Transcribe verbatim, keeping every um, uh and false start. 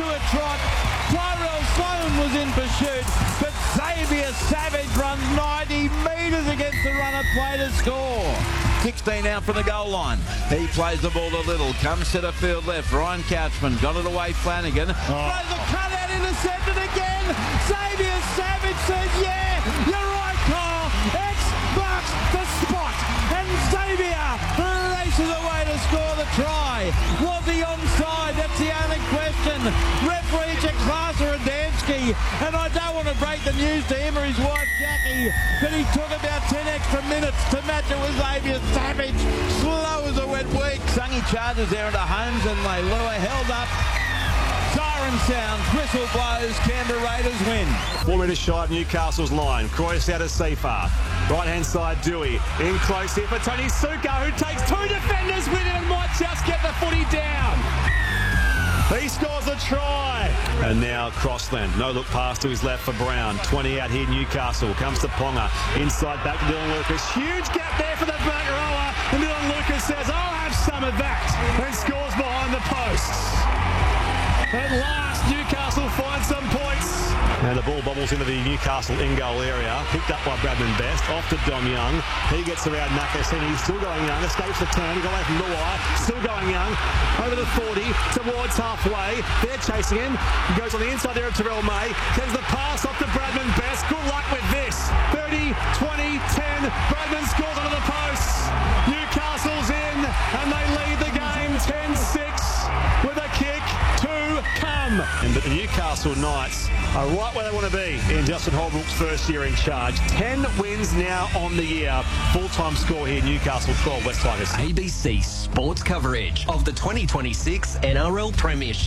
a trot. Tyrell Sloan was in pursuit, but Xavier Savage runs ninety metres against the runner play to score. sixteen out from the goal line. He plays the ball a little, comes to the field left. Ryan Couchman got it away. Flanagan oh. throws a cut out, intercepted again. Xavier Savage says, yeah, you're right, Kyle. X marks the spot. And Xavier races away to score the try. Was he onside? That's the only question. Referee checks Larsa and Dansky. And I don't want to break the news to him or his wife Jackie, but he took about ten extra minutes to match it with Xavier Savage. Slow as a wet week. Sungy charges there into Holmes and they lure held up. Siren sounds, whistle blows, Canberra Raiders win. Four metres shy of Newcastle's line. Croyce out of Seafar. Right hand side Dewey. In close here for Tony Suka, who takes two defenders with him and might just get the footy down. He scores a try. And now Crossland. No look pass to his left for Brown. twenty out here Newcastle. Comes to Ponga. Inside back to Dylan Lucas. Huge gap there for the back rower. And Dylan Lucas says, I'll have some of that. And scores behind the posts. At last, Newcastle finds some points. And the ball bobbles into the Newcastle in-goal area. Picked up by Bradman Best. Off to Dom Young. He gets around Nakasini. He's still going young. Escapes the turn. He got away from Luai. Still going young. Over the forty. Towards halfway. They're chasing him. He goes on the inside there of Terrell May. Sends the pass off to Bradman Best. Good luck with this. thirty, twenty, ten. Bradman scores onto the posts. Newcastle's in. And they lead the game ten six with a kick to come. And the Newcastle Knights are right where they want to be in Justin Holbrook's first year in charge. ten wins now on the year. Full-time score here, Newcastle twelve, West Tigers. A B C Sports coverage of the twenty twenty-six N R L Premiership.